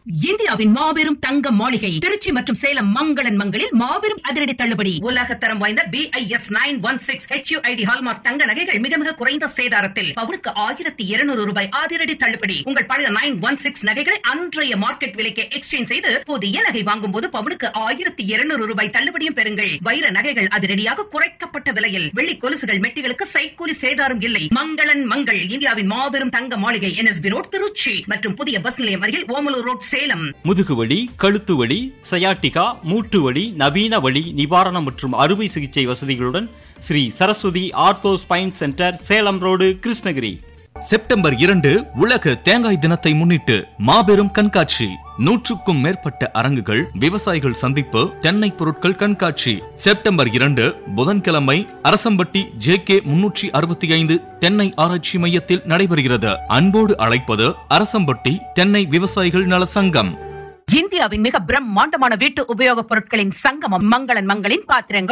இந்தியாவின் மாபெரும் தங்க மாளிகை திருச்சி மற்றும் சேலம் மங்களன் மங்களில் மாபெரும் அதிரடி தள்ளுபடி. உலகத்தரம் வாய்ந்த BIS 916 HUID ஹால்மார்க் தங்க நகைகள் மிக மிக குறைந்த சேதாரத்தில் பவுனுக்கு 1200 ரூபாய் அதிரடி தள்ளுபடி. உங்கள் பழைய 916 நகைகளை அன்றைய மார்க்கெட் விலைக்கு எக்ஸ்சேஞ்ச் செய்து புதிய நகை வாங்கும் போது பவுனுக்கு 1200 ரூபாய் தள்ளுபடியும் பெறுங்கள். வைர நகைகள் அதிரடியாக குறைக்கப்பட்ட விலையில், வெள்ளி கொலுசுகள் மெட்டிகளுக்கு சைக்கூலி சேதாரம் இல்லை. மங்களன் மங்கள் இந்தியாவின் மாபெரும் தங்க மாளிகை NSB ரோட் திருச்சி மற்றும் புதிய பஸ் நிலையம் அருகில் ஓமலூர் ரோட் சேலம். முதுகுவலி, கழுத்து வலி, சயாட்டிகா, மூட்டு வலி, நவீன வலி நிவாரணம் மற்றும் அறுவை சிகிச்சை வசதிகளுடன் Sri Saraswati ortho spine centre, Salem road, Krishnagiri. September 2 உலக தேங்காய் தினத்தை முன்னிட்டு மாபெரும் கண்காட்சி. 100க்கும் மேற்பட்ட அரங்குகள், விவசாயிகள் சந்திப்பு, தென்னை பொருட்கள் கண்காட்சி. செப்டம்பர் 2 புதன்கிழமை அரசம்பட்டி JK 365 தென்னை ஆராய்ச்சி மையத்தில் நடைபெறுகிறது. அன்போடு அழைப்பது அரசம்பட்டி தென்னை விவசாயிகள் நல சங்கம். இந்தியாவின் மிக பிரம்மாண்டமான வீட்டு உபயோகப் பொருட்களின் சங்கமம் மங்களன் மங்களின் பாத்திரங்கள்,